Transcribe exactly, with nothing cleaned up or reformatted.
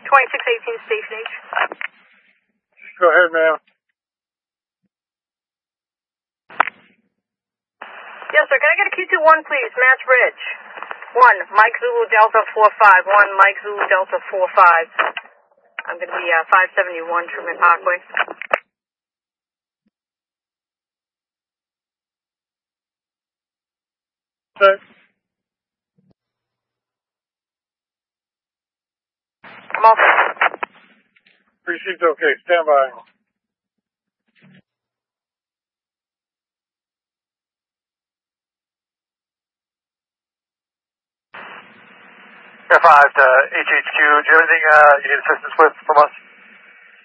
twenty-six eighteen Station H. Go ahead, ma'am. Yes, sir. Can I get a Q two one, please? Mass Ridge. one, Mike Zulu Delta four five. one, Mike Zulu Delta four five. I'm going to be uh, five seventy-one Truman Parkway. Okay. I'm all set. Received okay. Stand by. Air five to H H Q. Do you have anything uh, you need assistance with from us?